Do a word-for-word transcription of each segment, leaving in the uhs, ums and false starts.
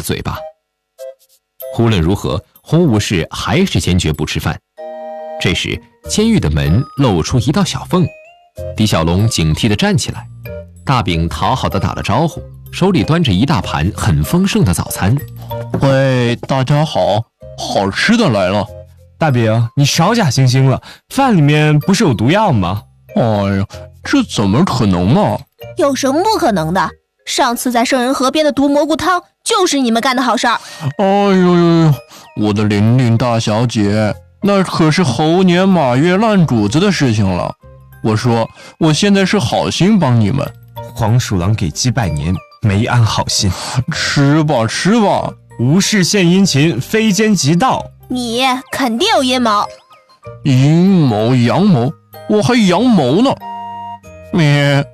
的嘴巴。无论如何，洪武士还是坚决不吃饭。这时，监狱的门露出一道小缝，狄小龙警惕地站起来，大饼讨好地打了招呼，手里端着一大盘很丰盛的早餐。 喂，大家好，好吃的来了。 大饼，你少假惺惺了，饭里面不是有毒药吗？ 哎呀，这怎么可能嘛？ 有什么不可能的？上次在圣人河边的毒蘑菇汤就是你们干的好事儿。 哎呦呦呦，我的玲玲大小姐，那可是猴年马月烂主子的事情了。我说，我现在是好心帮你们。 黄鼠狼给鸡拜年，没安好心。 吃吧吃吧， 无事献殷勤，非奸即盗。 你肯定有阴谋。 阴谋阳谋，我还阳谋呢。咩。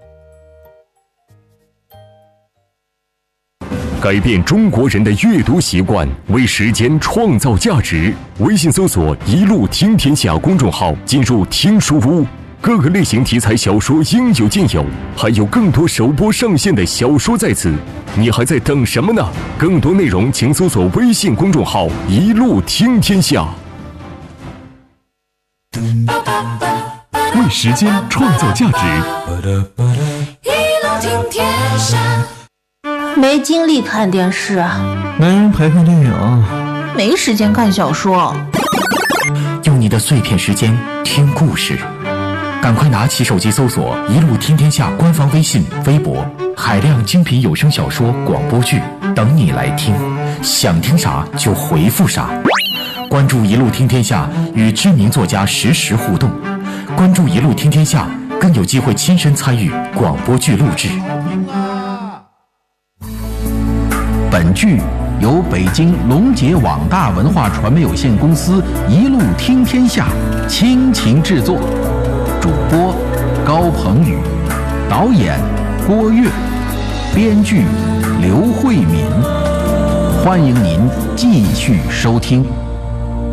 改变中国人的阅读习惯，为时间创造价值。微信搜索“一路听天下”公众号，进入听书屋，各个类型题材小说应有尽有，还有更多首播上线的小说在此。你还在等什么呢？更多内容请搜索微信公众号“一路听天下”。为时间创造价值。 一路听天下。 没精力看电视， 没人陪看电影， 没时间看小说。 用你的碎片时间听故事，赶快拿起手机搜索“一路听天下”官方微信、微博，海量精品有声小说、广播剧等你来听，想听啥就回复啥。关注“一路听天下”，与知名作家实时互动。关注“一路听天下”，更有机会亲身参与广播剧录制。 本剧由北京龙杰网大文化传媒有限公司一路听天下倾情制作，主播高鹏宇，导演郭跃，编剧刘慧敏。欢迎您继续收听。